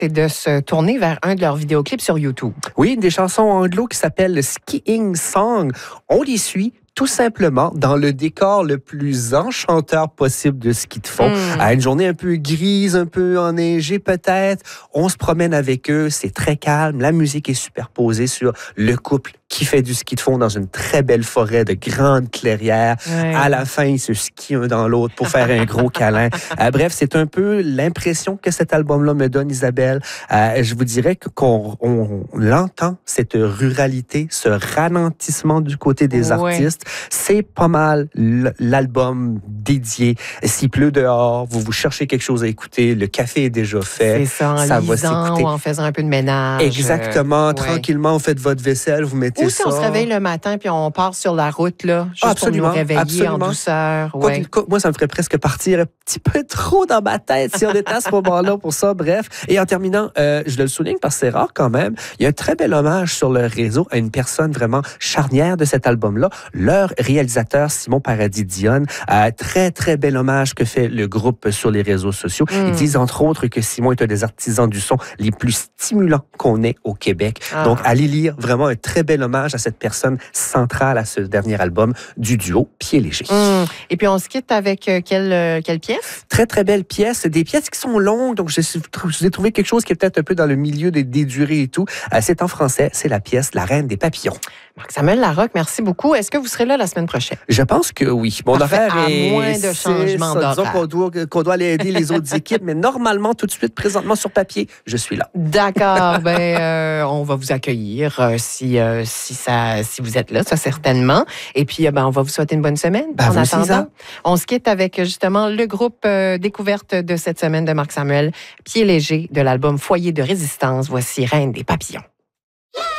c'est de se tourner vers un de leurs vidéoclips sur YouTube. Oui, des chansons anglo qui s'appellent Skiing Song. On les suit tout simplement dans le décor le plus enchanteur possible de ski de fond. À une journée un peu grise, un peu enneigée peut-être, on se promène avec eux, c'est très calme, la musique est superposée sur le couple qui fait du ski de fond dans une très belle forêt de grandes clairières. Ouais. À la fin, ils se skient un dans l'autre pour faire un gros câlin. Bref, c'est un peu l'impression que cet album-là me donne, Isabelle. Je vous dirais qu'on l'entend, cette ruralité, ce ralentissement du côté des artistes. C'est pas mal l'album dédié. S'il pleut dehors, vous cherchez quelque chose à écouter, le café est déjà fait. C'est ça, en lisant ou en faisant un peu de ménage. Exactement. Tranquillement, vous faites votre vaisselle, vous mettez ou si on se réveille le matin puis on part sur la route, là, juste pour nous réveiller en douceur. Ouais. Moi, ça me ferait presque partir un petit peu trop dans ma tête si on était à ce moment-là pour ça. Bref. Et en terminant, je le souligne parce que c'est rare quand même, il y a un très bel hommage sur le réseau à une personne vraiment charnière de cet album-là, leur réalisateur Simon Paradis-Dionne. Très, très bel hommage que fait le groupe sur les réseaux sociaux. Ils disent entre autres que Simon est un des artisans du son les plus stimulants qu'on ait au Québec. Donc, allez lire vraiment un très bel hommage à cette personne centrale à ce dernier album du duo Pieds légers. Et puis, on se quitte avec quelle pièce? Très, très belle pièce. Des pièces qui sont longues, donc j'ai trouvé quelque chose qui est peut-être un peu dans le milieu des durées et tout. C'est en français, c'est la pièce La Reine des papillons. Marc-Samuel Larocque, merci beaucoup. Est-ce que vous serez là la semaine prochaine? Je pense que oui. Mon horaire est... À moins de changement d'horaire. Disons qu'on doit aller aider les autres équipes, mais normalement, tout de suite, présentement, sur papier, je suis là. D'accord. On va vous accueillir si vous êtes là, ça certainement. Et puis, on va vous souhaiter une bonne semaine. En attendant, on se quitte avec justement le groupe découverte de cette semaine de Marc-Samuel, Pieds légers, de l'album Foyer de résistance. Voici Reine des papillons.